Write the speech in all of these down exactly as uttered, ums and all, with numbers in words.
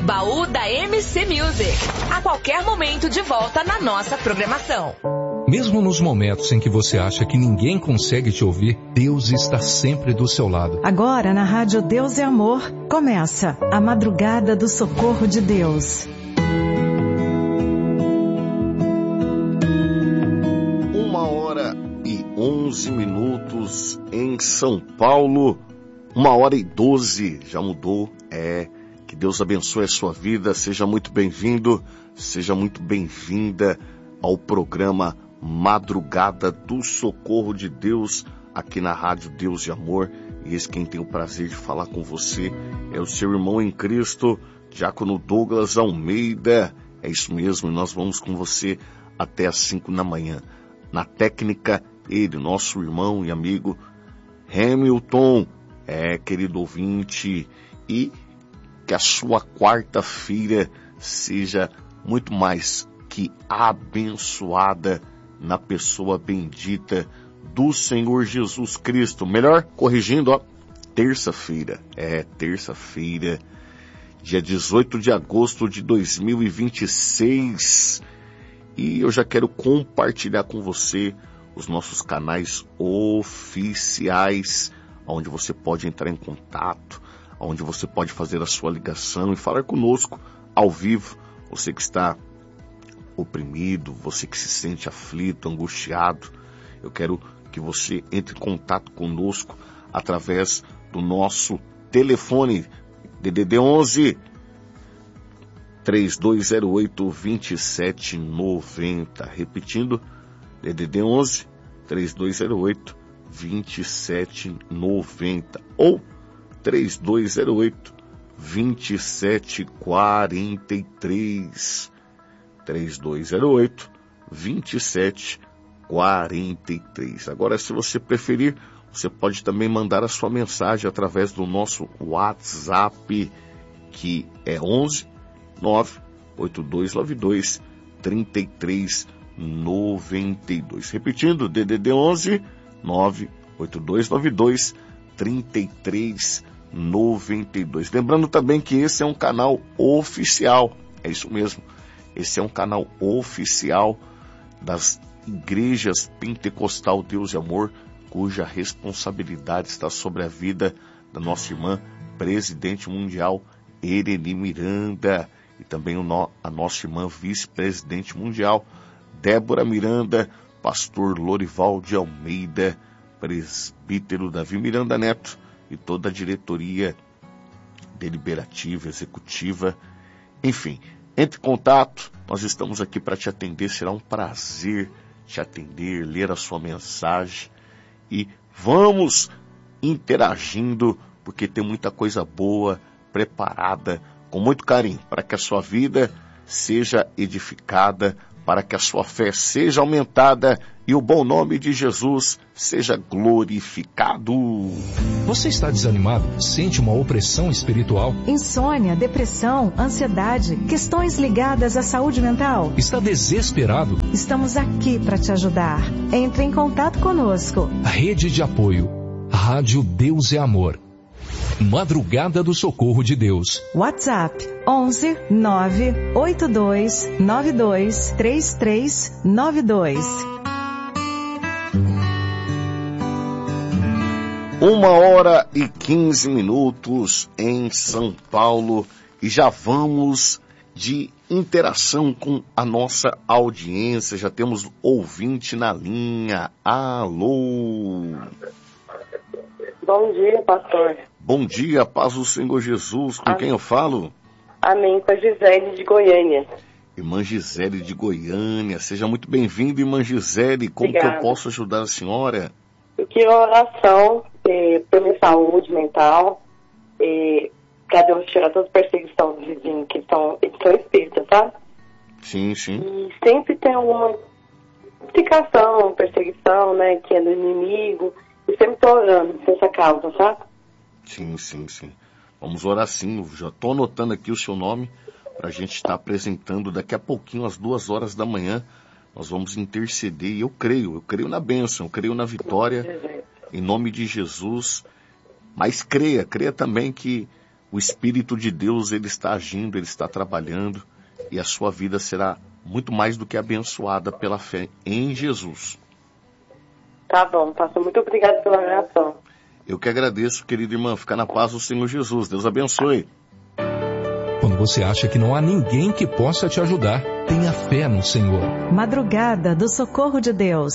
Baú da M C Music. A qualquer momento de volta na nossa programação. Mesmo nos momentos em que você acha que ninguém consegue te ouvir, Deus está sempre do seu lado. Agora na Rádio Deus é Amor, começa a Madrugada do Socorro de Deus. Uma hora e onze minutos em São Paulo. Uma hora e doze, já mudou, é... Que Deus abençoe a sua vida, seja muito bem-vindo, seja muito bem-vinda ao programa Madrugada do Socorro de Deus, aqui na Rádio Deus e Amor. E esse quem tem o prazer de falar com você é o seu irmão em Cristo, Diácono Douglas Almeida. É isso mesmo, nós vamos com você até às cinco da manhã. Na técnica, ele, nosso irmão e amigo Hamilton, é, querido ouvinte, e que a sua quarta-feira seja muito mais que abençoada na pessoa bendita do Senhor Jesus Cristo. Melhor, corrigindo, ó, terça-feira, é, terça-feira, dia dezoito de agosto de dois mil e vinte e seis. E eu já quero compartilhar com você os nossos canais oficiais, onde você pode entrar em contato, onde você pode fazer a sua ligação e falar conosco ao vivo. Você que está oprimido, você que se sente aflito, angustiado, eu quero que você entre em contato conosco através do nosso telefone D D D onze, três dois zero oito, dois sete nove zero. Repetindo, D D D onze, três dois zero oito, dois sete nove zero ou três dois zero oito, dois sete quatro três. três dois zero oito, dois sete quatro três. Agora, se você preferir, você pode também mandar a sua mensagem através do nosso WhatsApp, que é onze, nove oito dois nove dois, três três nove dois. Repetindo, D D D onze, nove oito dois nove dois, três três nove dois. Lembrando também que esse é um canal oficial, é isso mesmo, esse é um canal oficial das igrejas Pentecostal Deus e Amor, cuja responsabilidade está sobre a vida da nossa irmã presidente mundial Ereni Miranda, e também o no, a nossa irmã vice-presidente mundial Débora Miranda, pastor Lorival de Almeida, presbítero Davi Miranda Neto, e toda a diretoria deliberativa, executiva, enfim, entre em contato, nós estamos aqui para te atender, será um prazer te atender, ler a sua mensagem, e vamos interagindo, porque tem muita coisa boa preparada, com muito carinho, para que a sua vida seja edificada, para que a sua fé seja aumentada e o bom nome de Jesus seja glorificado. Você está desanimado? Sente uma opressão espiritual? Insônia, depressão, ansiedade, questões ligadas à saúde mental? Está desesperado? Estamos aqui para te ajudar. Entre em contato conosco. Rede de apoio. Rádio Deus é Amor. Madrugada do Socorro de Deus. WhatsApp onze, nove oito dois nove dois, três três nove dois. Uma hora e quinze minutos em São Paulo e já vamos de interação com a nossa audiência. Já temos ouvinte na linha. Alô! Bom dia, pastor. Bom dia, paz do Senhor Jesus. Com Amém. Quem eu falo? Amém, com a Gisele de Goiânia. Irmã Gisele de Goiânia. Seja muito bem-vinda, irmã Gisele. Como Obrigada. que eu posso ajudar a senhora? Eu queria uma oração eh, pela minha saúde mental, eh, para Deus tirar toda a perseguição dos vizinhos que estão, eles são espíritas, tá? Sim, sim. E sempre tem alguma explicação, perseguição, né, que é do inimigo. E sempre estou orando por essa causa, tá? Sim, sim, sim. Vamos orar sim. Eu já estou anotando aqui o seu nome para a gente estar apresentando daqui a pouquinho, às duas horas da manhã. Nós vamos interceder e eu creio, eu creio na bênção, eu creio na vitória, em nome de Jesus. Mas creia, creia também que o Espírito de Deus, ele está agindo, ele está trabalhando, e a sua vida será muito mais do que abençoada pela fé em Jesus. Tá bom, pastor. Muito obrigado pela oração. Eu que agradeço, querida irmã. Fica na paz do Senhor Jesus. Deus abençoe. Quando você acha que não há ninguém que possa te ajudar, tenha fé no Senhor. Madrugada do Socorro de Deus.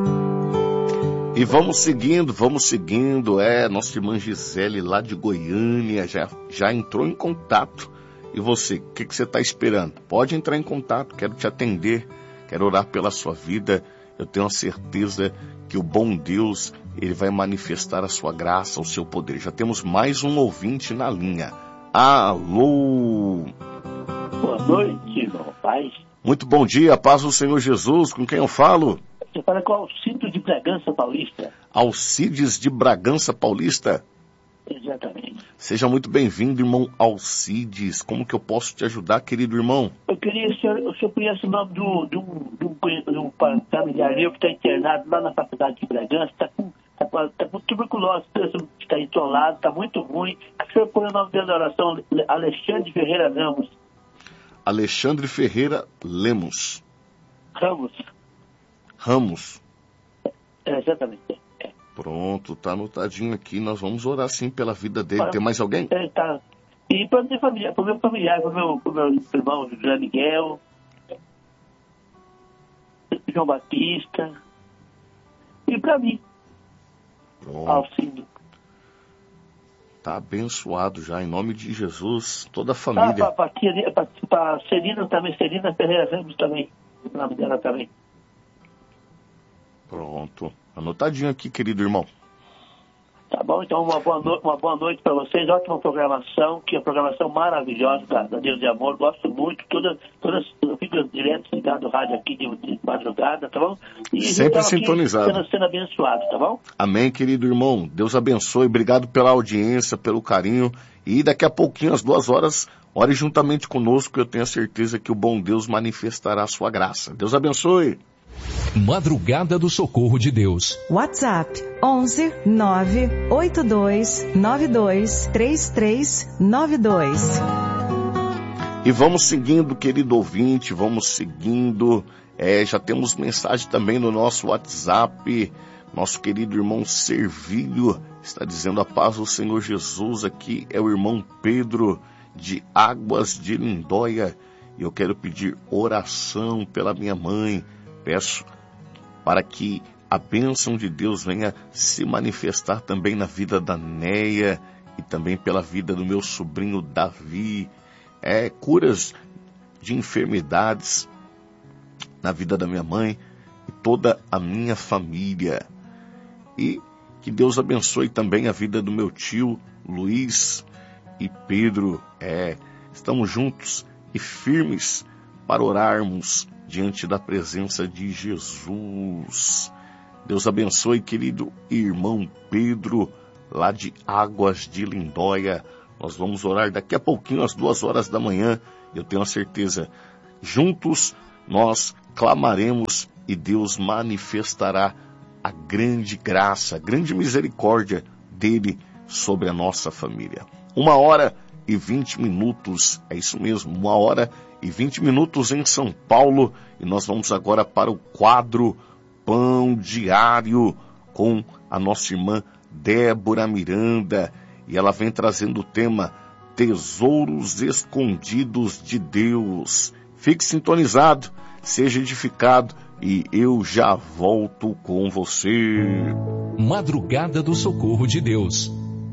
E vamos seguindo, vamos seguindo. É, nossa irmã Gisele, lá de Goiânia, já, já entrou em contato. E você, o que, que você está esperando? Pode entrar em contato, quero te atender, quero orar pela sua vida. Eu tenho a certeza que o bom Deus, ele vai manifestar a sua graça, o seu poder. Já temos mais um ouvinte na linha. Alô! Boa noite, irmão. Paz. Muito bom dia, paz do Senhor Jesus. Com quem eu falo? Você fala com Alcides de Bragança Paulista. Alcides de Bragança Paulista? Exatamente. Seja muito bem-vindo, irmão Alcides. Como que eu posso te ajudar, querido irmão? Eu queria, o senhor, o senhor conhece o nome do, do, do, do, do familiar meu que está internado lá na faculdade de Bragança, está com, tá, tá com tuberculose, está isolado, está muito ruim. O senhor põe o nome dele na oração, Alexandre Ferreira Ramos. Alexandre Ferreira Lemos. Ramos. Ramos. É, exatamente. Pronto, tá anotadinho aqui. Nós vamos orar sim pela vida dele. Tem mais alguém? É, tá. E para minha família, para o meu familiar, para o meu, meu irmão José Miguel, João Batista, e para mim, Alcindo. Tá abençoado já, em nome de Jesus, toda a família. Ah, para Celina também, Celina Ferreira Ramos também, o nome dela também. Pronto. Anotadinho aqui, querido irmão. Tá bom, então uma boa, no... uma boa noite para vocês, ótima programação, que é uma programação maravilhosa da, da Deus de Amor, gosto muito, todas, todas, eu fico direto ligado no rádio aqui de, de madrugada, tá bom? E sempre sintonizado. Sendo, sendo abençoado, tá bom? Amém, querido irmão, Deus abençoe, obrigado pela audiência, pelo carinho, e daqui a pouquinho, às duas horas, ore juntamente conosco, eu tenho a certeza que o bom Deus manifestará a sua graça. Deus abençoe. Madrugada do Socorro de Deus. WhatsApp onze nove oito dois nove dois três três nove dois. E vamos seguindo, querido ouvinte, vamos seguindo. É, já temos mensagem também no nosso WhatsApp. Nosso querido irmão Servilho está dizendo a paz do Senhor Jesus. Aqui é o irmão Pedro de Águas de Lindóia. E eu quero pedir oração pela minha mãe. Peço para que a bênção de Deus venha se manifestar também na vida da Neia e também pela vida do meu sobrinho Davi. É, curas de enfermidades na vida da minha mãe e toda a minha família. E que Deus abençoe também a vida do meu tio Luiz e Pedro. É, estamos juntos e firmes para orarmos diante da presença de Jesus. Deus abençoe, querido irmão Pedro, lá de Águas de Lindóia. Nós vamos orar daqui a pouquinho, às duas horas da manhã. Eu tenho a certeza, juntos nós clamaremos e Deus manifestará a grande graça, a grande misericórdia dele sobre a nossa família. Uma hora e vinte minutos, é isso mesmo, uma hora e vinte minutos em São Paulo, e nós vamos agora para o quadro Pão Diário com a nossa irmã Débora Miranda, e ela vem trazendo o tema Tesouros Escondidos de Deus. Fique sintonizado, seja edificado, e eu já volto com você. Madrugada do Socorro de Deus.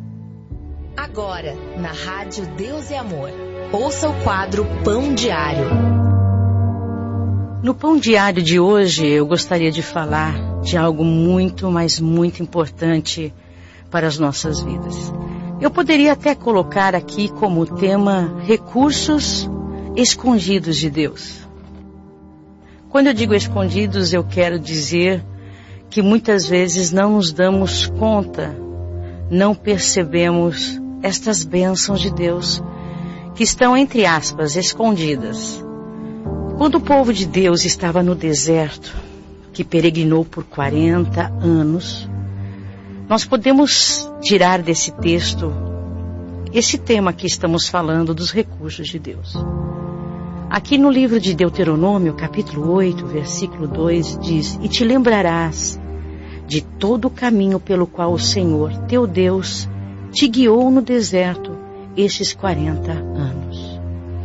Agora, na Rádio Deus e Amor, ouça o quadro Pão Diário. No Pão Diário de hoje, eu gostaria de falar de algo muito, mas muito importante para as nossas vidas. Eu poderia até colocar aqui como tema recursos escondidos de Deus. Quando eu digo escondidos, eu quero dizer que muitas vezes não nos damos conta, não percebemos estas bênçãos de Deus, que estão, entre aspas, escondidas. Quando o povo de Deus estava no deserto, que peregrinou por quarenta anos, nós podemos tirar desse texto esse tema que estamos falando dos recursos de Deus. Aqui no livro de Deuteronômio, capítulo oito, versículo dois, diz: E te lembrarás de todo o caminho pelo qual o Senhor, teu Deus, te guiou no deserto estes quarenta anos.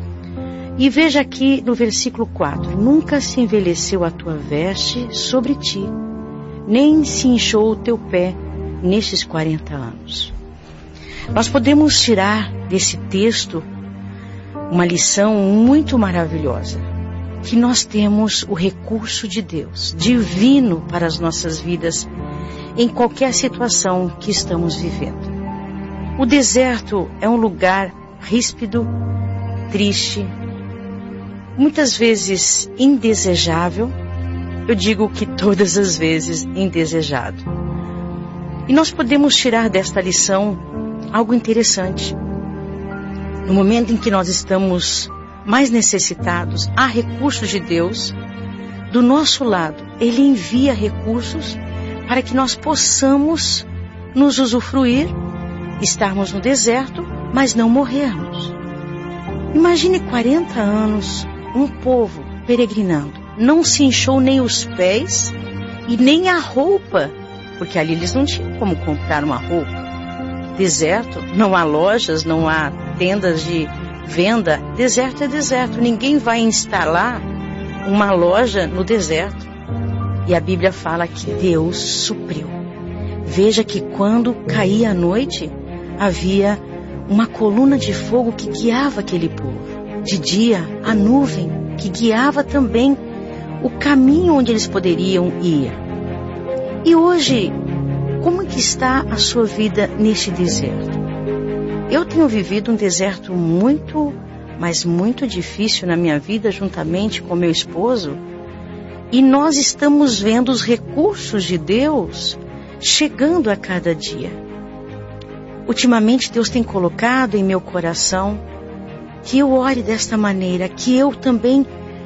E veja aqui no versículo quatro: Nunca se envelheceu a tua veste sobre ti, nem se inchou o teu pé nestes quarenta anos. Nós podemos tirar desse texto uma lição muito maravilhosa, que nós temos o recurso de Deus, divino para as nossas vidas, em qualquer situação que estamos vivendo. O deserto é um lugar ríspido, triste, muitas vezes indesejável, eu digo que todas as vezes indesejado. E nós podemos tirar desta lição algo interessante. No momento em que nós estamos mais necessitados, há recursos de Deus. Do nosso lado, Ele envia recursos para que nós possamos nos usufruir, estarmos no deserto, mas não morrermos. Imagine quarenta anos, um povo peregrinando. Não se inchou nem os pés e nem a roupa, porque ali eles não tinham como comprar uma roupa. Deserto, não há lojas, não há tendas de venda. Deserto é deserto. Ninguém vai instalar uma loja no deserto. E a Bíblia fala que Deus supriu. Veja que quando caía a noite, havia uma coluna de fogo que guiava aquele povo. De dia, a nuvem que guiava também o caminho onde eles poderiam ir. E hoje, como é que está a sua vida neste deserto? Eu tenho vivido um deserto muito, mas muito difícil na minha vida, juntamente com meu esposo. E nós estamos vendo os recursos de Deus chegando a cada dia. Ultimamente Deus tem colocado em meu coração que eu ore desta maneira, que eu também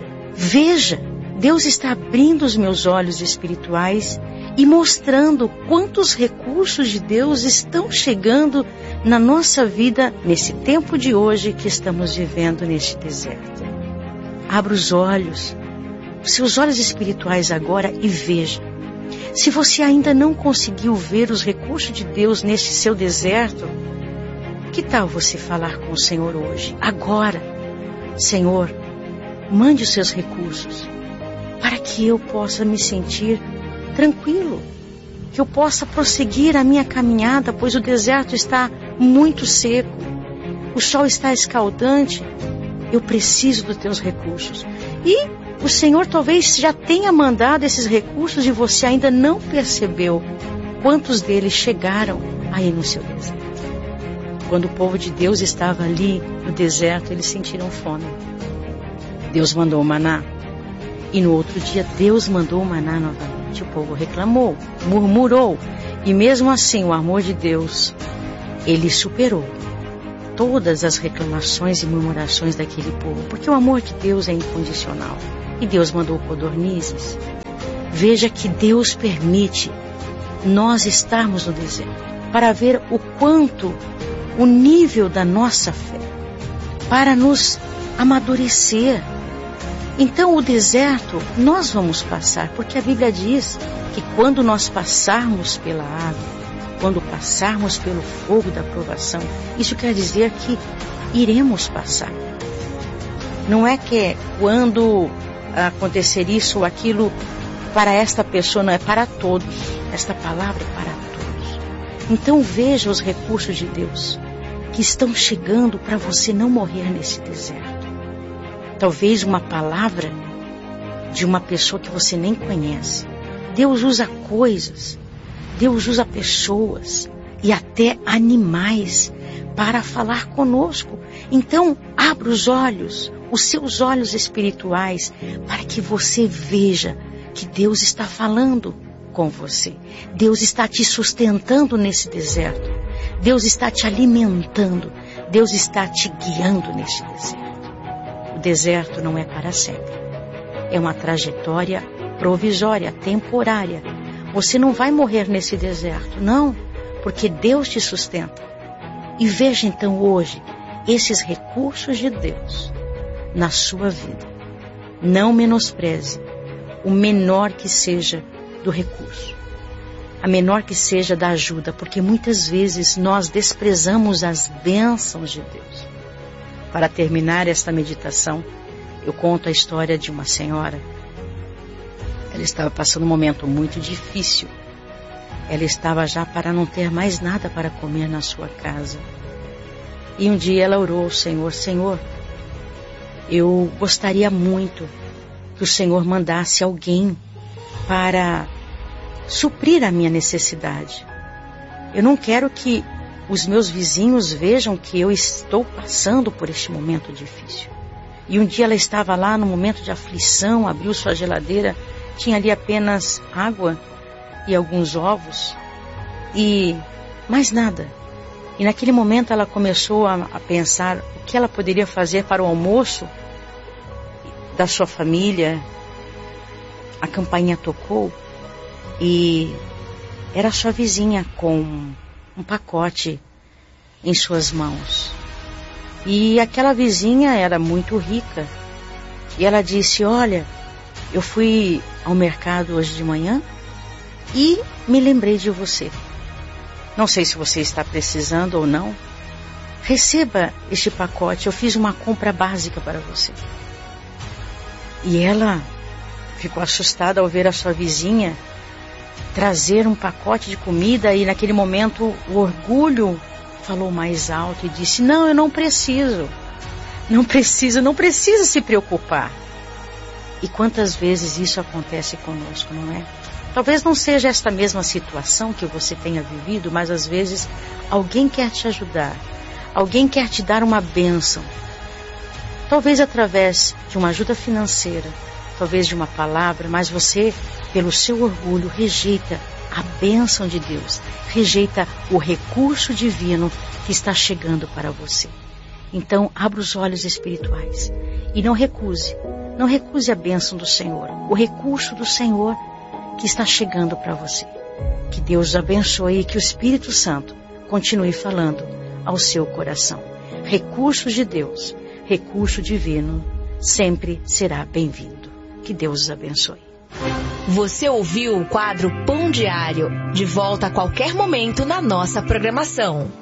veja. Deus está abrindo os meus olhos espirituais e mostrando quantos recursos de Deus estão chegando na nossa vida nesse tempo de hoje que estamos vivendo neste deserto. Abra os olhos, os seus olhos espirituais agora e veja. Se você ainda não conseguiu ver os recursos de Deus neste seu deserto, que tal você falar com o Senhor hoje, agora? Senhor, mande os seus recursos para que eu possa me sentir tranquilo, que eu possa prosseguir a minha caminhada, pois o deserto está muito seco, o sol está escaldante, eu preciso dos teus recursos. E o Senhor talvez já tenha mandado esses recursos e você ainda não percebeu quantos deles chegaram aí no seu deserto. Quando o povo de Deus estava ali no deserto, eles sentiram fome. Deus mandou o maná. E no outro dia Deus mandou o maná novamente. O povo reclamou, murmurou. E mesmo assim o amor de Deus, Ele superou todas as reclamações e murmurações daquele povo. Porque o amor de Deus é incondicional. E Deus mandou codornizes. Veja que Deus permite nós estarmos no deserto para ver o quanto, o nível da nossa fé, para nos amadurecer. Então o deserto nós vamos passar, porque a Bíblia diz que quando nós passarmos pela água, quando passarmos pelo fogo da provação, isso quer dizer que iremos passar. Não é que é quando acontecer isso ou aquilo para esta pessoa, não, é para todos. Esta palavra é para todos. Então veja os recursos de Deus que estão chegando para você não morrer nesse deserto. Talvez uma palavra de uma pessoa que você nem conhece. Deus usa coisas, Deus usa pessoas e até animais para falar conosco. Então, abra os olhos, os seus olhos espirituais, para que você veja que Deus está falando com você. Deus está te sustentando nesse deserto. Deus está te alimentando. Deus está te guiando nesse deserto. O deserto não é para sempre. É uma trajetória provisória, temporária. Você não vai morrer nesse deserto, não, porque Deus te sustenta. E veja então hoje esses recursos de Deus na sua vida. Não menospreze o menor que seja do recurso, a menor que seja da ajuda, porque muitas vezes nós desprezamos as bênçãos de Deus. Para terminar esta meditação, eu conto a história de uma senhora. Ela estava passando um momento muito difícil. Ela estava já para não ter mais nada para comer na sua casa. E um dia ela orou ao Senhor: Senhor, eu gostaria muito que o Senhor mandasse alguém para suprir a minha necessidade. Eu não quero que os meus vizinhos vejam que eu estou passando por este momento difícil. E um dia ela estava lá no momento de aflição, abriu sua geladeira, tinha ali apenas água e alguns ovos e mais nada. E naquele momento ela começou a, a pensar o que ela poderia fazer para o almoço da sua família. A campainha tocou e era sua vizinha com um pacote em suas mãos. E aquela vizinha era muito rica. E ela disse: olha, eu fui ao mercado hoje de manhã e me lembrei de você. Não sei se você está precisando ou não. Receba este pacote, eu fiz uma compra básica para você. E ela ficou assustada ao ver a sua vizinha trazer um pacote de comida, e naquele momento o orgulho falou mais alto e disse: não, eu não preciso, não preciso, não precisa se preocupar. E quantas vezes isso acontece conosco, não é? Talvez não seja esta mesma situação que você tenha vivido, mas às vezes alguém quer te ajudar, alguém quer te dar uma bênção, talvez através de uma ajuda financeira, talvez de uma palavra, mas você, pelo seu orgulho, rejeita a bênção de Deus, rejeita o recurso divino que está chegando para você. Então, abra os olhos espirituais e não recuse, não recuse a bênção do Senhor, o recurso do Senhor que está chegando para você. Que Deus os abençoe e que o Espírito Santo continue falando ao seu coração. Recursos de Deus, recurso divino, sempre será bem-vindo. Que Deus os abençoe. Você ouviu o quadro Pão Diário, de volta a qualquer momento na nossa programação.